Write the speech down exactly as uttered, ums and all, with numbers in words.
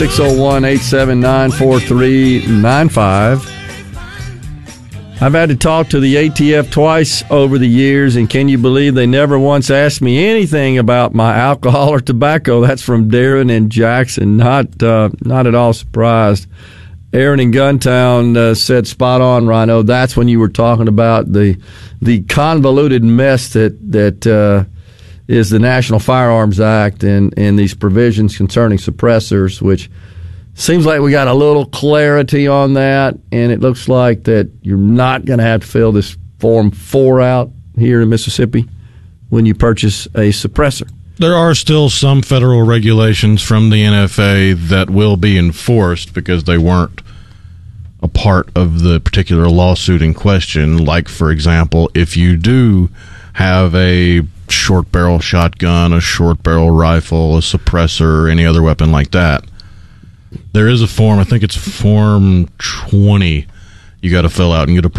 six oh one, eight seven nine, four three nine five. I've had to talk to the A T F twice over the years, and can you believe they never once asked me anything about my alcohol or tobacco? That's from Darren and Jackson. Not uh, not at all surprised. Aaron in Guntown uh, said spot on, Rhino. That's when you were talking about the the convoluted mess that that uh, is the National Firearms Act and, and these provisions concerning suppressors, which seems like we got a little clarity on that, and it looks like that you're not going to have to fill this Form four out here in Mississippi when you purchase a suppressor. There are still some federal regulations from the N F A that will be enforced because they weren't a part of the particular lawsuit in question. Like, for example, if you do have a short barrel shotgun, a short barrel rifle, a suppressor, any other weapon like that, there is a form, I think it's Form twenty, you got to fill out and get approved